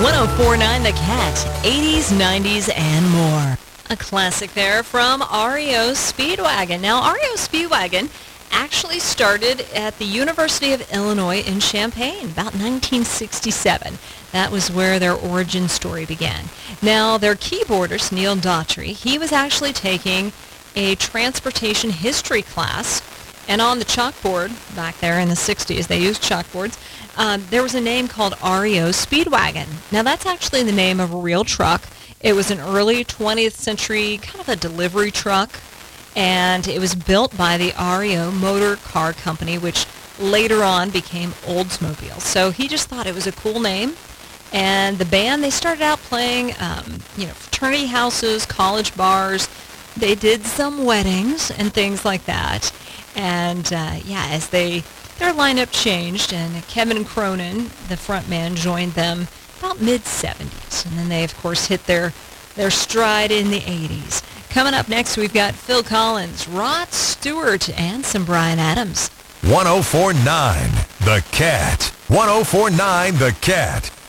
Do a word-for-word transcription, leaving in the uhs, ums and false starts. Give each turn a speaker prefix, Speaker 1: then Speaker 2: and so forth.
Speaker 1: one oh four point nine The Cat, eighties, nineties, and more. A classic there from R E O Speedwagon. Now, R E O Speedwagon actually started at the University of Illinois in Champaign, about nineteen sixty-seven. That was where their origin story began. Now, their keyboardist, Neil Daughtry, he was actually taking a transportation history class, and on the chalkboard back there in the sixties, they used chalkboards, um, there was a name called R E O Speedwagon. Now, that's actually the name of a real truck. It was an early twentieth century kind of a delivery truck, and it was built by the R E O Motor Car Company, which later on became Oldsmobile. So he just thought it was a cool name. And the band, they started out playing, um, you know, fraternity houses, college bars. They did some weddings and things like that. And, uh, yeah, as they their lineup changed, and Kevin Cronin, the front man, joined them about mid-seventies. And then they, of course, hit their, their stride in the eighties. Coming up next, we've got Phil Collins, Rod Stewart, and some Bryan Adams.
Speaker 2: one oh four point nine The Cat. one oh four point nine The Cat.